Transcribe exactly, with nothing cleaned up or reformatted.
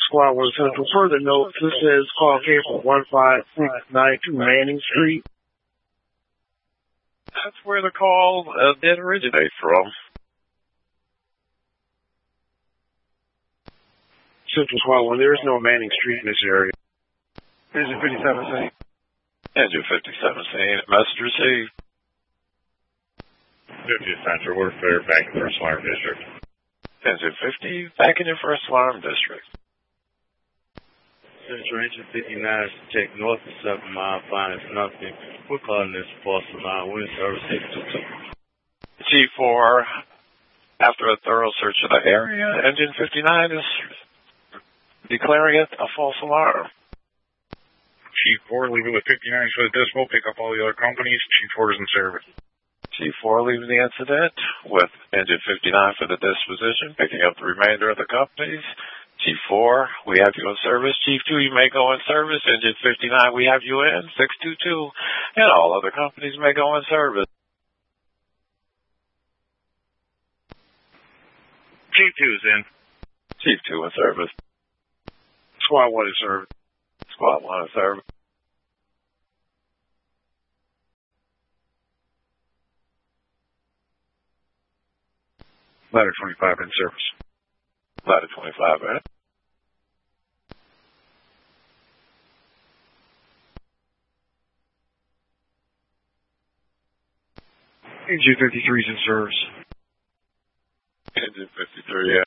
Squad one Central. Further note, this says call came from one five six nine two Manning Street. That's where the call uh, did originate from. Central Squad one, there is no Manning Street in this area. Engine fifty-seven seen. Engine fifty-seven seen. Message received. fiftieth Central, we're fair back in First Alarm District. Engine fifty, back in your First Alarm District. Central Engine fifty-nine is to check north of seven mile, finding nothing. We're calling this false alarm. Wind service six two two. G four, after a thorough search of the area, Engine fifty-nine is declaring it a false alarm. Chief four, leaving with fifty-nine for the decimal, pick up all the other companies. Chief four is in service. G four leaving the incident with Engine fifty-nine for the disposition, picking up the remainder of the companies. G four, we have you in service. Chief two, you may go in service. Engine fifty-nine, we have you in. six two two, and all other companies may go in service. Chief two is in. Chief two in service. Squad one in service. Squad one in service. Ladder twenty-five in service. Ladder twenty-five, right? Engine fifty-three is in service. Engine fifty-three, yeah.